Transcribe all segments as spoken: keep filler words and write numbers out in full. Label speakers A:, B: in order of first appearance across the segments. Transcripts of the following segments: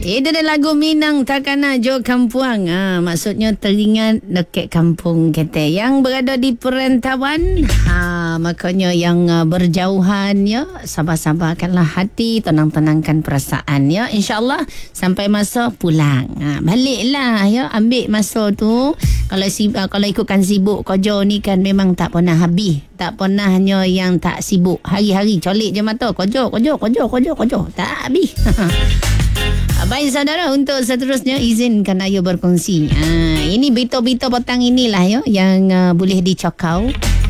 A: Itu dah lagu Minang Takana Jo Kampuang. Ha, maksudnya teringat dekat kampung kita yang berada di perantauan. Ha, makanya yang uh, berjauhan ya, sabar-sabarkanlah hati, tenang-tenangkan perasaan ya. InsyaAllah sampai masa pulang. Ha, baliklah ya, ambil masa tu. Kalau sibuk, kalau ikutkan sibuk kerja ni kan memang tak pernah habis. Tak pernah hanya yang tak sibuk. Hari-hari colik je mata. Kerja, kerja, kerja, kerja, kerja. Tak habis. Baik saudara, untuk seterusnya izinkan Ayu berkongsi. Ha, ini berita-berita petang inilah ya yang uh, boleh dicakau.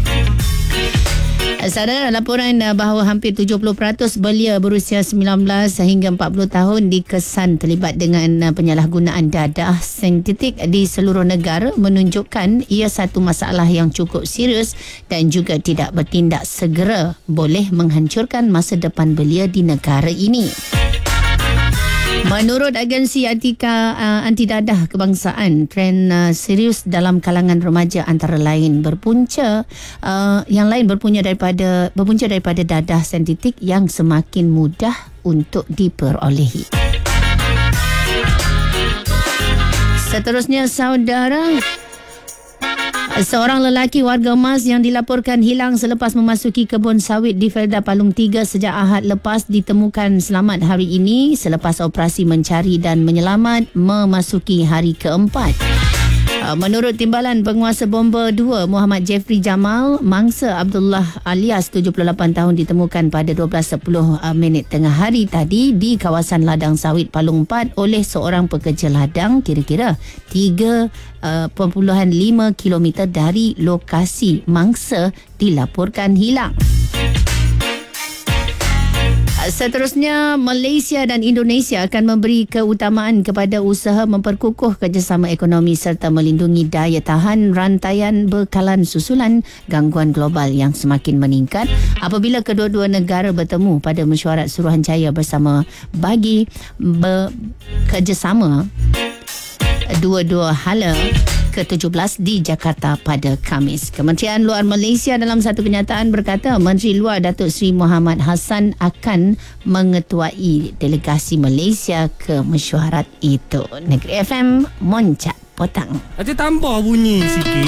A: Saudara, laporan bahawa hampir tujuh puluh peratus belia berusia sembilan belas hingga empat puluh tahun dikesan terlibat dengan penyalahgunaan dadah sintetik di seluruh negara menunjukkan ia satu masalah yang cukup serius dan juga tidak bertindak segera boleh menghancurkan masa depan belia di negara ini. Menurut agensi Atika uh, Anti Dadah Kebangsaan, trend uh, serius dalam kalangan remaja antara lain berpunca uh, yang lain berpunca daripada berpunca daripada dadah sintetik yang semakin mudah untuk diperolehi. Seterusnya saudara, seorang lelaki warga Mas yang dilaporkan hilang selepas memasuki kebun sawit di Felda Palung tiga sejak Ahad lepas ditemukan selamat hari ini selepas operasi mencari dan menyelamat memasuki hari keempat. Menurut timbalan penguasa bomba dua Muhammad Jeffrey Jamal, mangsa Abdullah alias tujuh puluh lapan tahun ditemukan pada dua belas sepuluh minit tengah hari tadi di kawasan ladang sawit Palung empat oleh seorang pekerja ladang kira-kira tiga perpuluhan lima kilometer dari lokasi mangsa dilaporkan hilang. Seterusnya, Malaysia dan Indonesia akan memberi keutamaan kepada usaha memperkukuh kerjasama ekonomi serta melindungi daya tahan rantaian bekalan susulan gangguan global yang semakin meningkat apabila kedua-dua negara bertemu pada mesyuarat Suruhanjaya bersama bagi bekerjasama dua-dua hala ke tujuh belas di Jakarta pada Khamis. Kementerian Luar Malaysia dalam satu kenyataan berkata Menteri Luar Datuk Seri Muhammad Hassan akan mengetuai delegasi Malaysia ke mesyuarat itu. Negeri F M Moncak Petang.
B: Nanti tambah bunyi sikit.